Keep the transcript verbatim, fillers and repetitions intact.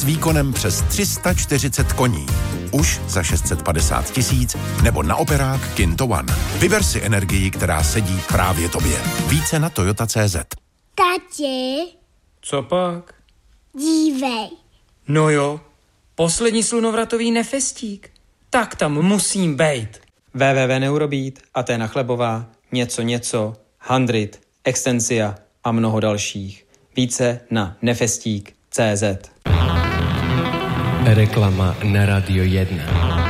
výkonem přes tři sta čtyřicet koní. Už za šest set padesát tisíc nebo na operák Kinto One. Vyber si energii, která sedí právě tobě. Více na Toyota tečka cé zet. Tati. Co pak? Dívej. No jo, poslední slunovratový nefestík. Tak tam musím bejt. www Neurobeat, Aténa Chlebová, něco něco, Handrit, Extensia a mnoho dalších. Více na nefestík tečka cé zet. Reklama na Radio jedna.